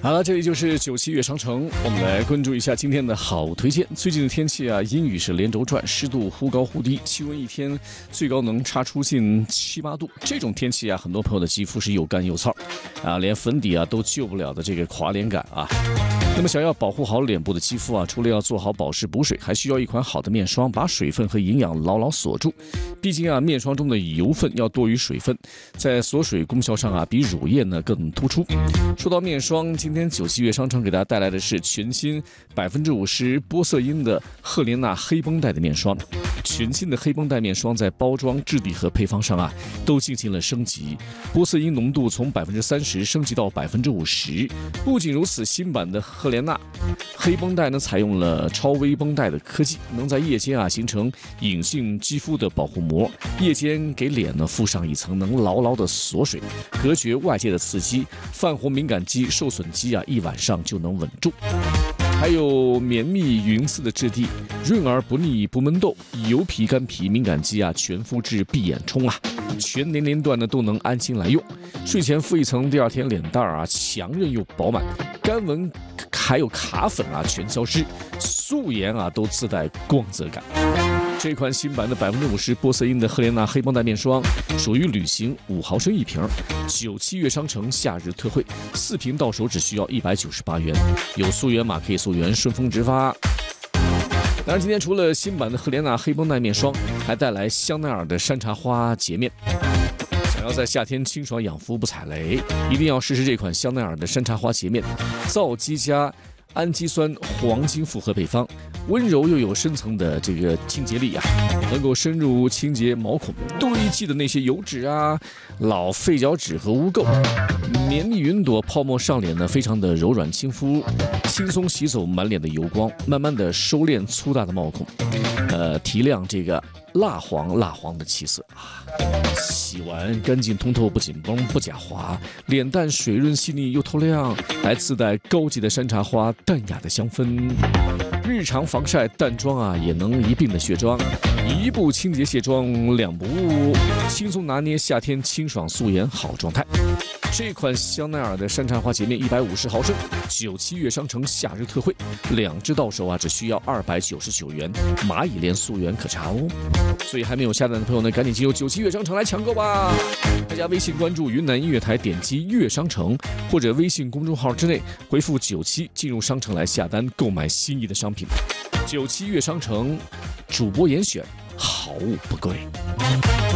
好了，这里就是97悦商城，我们来关注一下今天的好推荐。最近的天气啊，阴雨是连轴转，湿度忽高忽低，气温一天最高能差出近7、8度。这种天气啊，很多朋友的肌肤是又干又燥啊，连粉底啊都救不了的这个垮脸感啊。那么想要保护好脸部的肌肤啊，除了要做好保湿补水，还需要一款好的面霜，把水分和营养牢牢锁住。毕竟啊，面霜中的油分要多于水分，在锁水功效上啊，比乳液呢更突出。说到面霜，今天97悦商城给大家带来的是全新50%玻色因的赫莲娜黑绷带的面霜。全新的黑绷带面霜在包装、质地和配方上啊，都进行了升级，玻色因浓度从30%升级到50%。不仅如此，新版的赫莲娜黑绷带呢，采用了超微绷带的科技，能在夜间啊形成隐性肌肤的保护膜，夜间给脸呢敷上一层能牢牢的锁水，隔绝外界的刺激，泛红敏感肌、受损肌啊，一晚上就能稳住。还有绵密匀丝的质地，润而不腻不闷痘，油皮、干皮、敏感肌啊，全肤质闭眼冲啊，全年龄段呢都能安心来用。睡前敷一层，第二天脸蛋啊强韧又饱满，干纹还有卡粉啊全消失，素颜啊都自带光泽感。这款新版的50%玻色因的赫莲娜黑绷带面霜属于旅行5毫升一瓶，97悦商城夏日特惠，4瓶到手只需要198元，有溯源码可以溯源，顺丰直发。当然，今天除了新版的赫莲娜黑绷带面霜，还带来香奈儿的山茶花洁面。想要在夏天清爽养肤不踩雷，一定要试试这款香奈儿的山茶花洁面，皂基加氨基酸黄金复合配方，温柔又有深层的这个清洁力啊，能够深入清洁毛孔堆积的那些油脂啊、老废角质和污垢。绵密云朵泡沫上脸呢，非常的柔软亲肤，轻松洗走满脸的油光，慢慢的收敛粗大的毛孔，提亮这个蜡黄的气色啊。洗完干净通透，不紧绷不假滑，脸蛋水润细腻又透亮，还自带高级的山茶花淡雅的香氛。日常防晒淡妆啊，也能一并的卸妆，一步清洁卸妆2不误，轻松拿捏夏天清爽素颜好状态。这款香奈儿的山茶花洁面150毫升，97悦商城夏日特惠，2支到手啊，只需要299元，蚂蚁链溯源可查哦。所以还没有下单的朋友呢，赶紧进入97悦商城来抢购吧！大家微信关注云南音乐台，点击悦商城，或者微信公众号之内回复97进入商城来下单购买心仪的商品。97悦商城主播严选，好物不贵。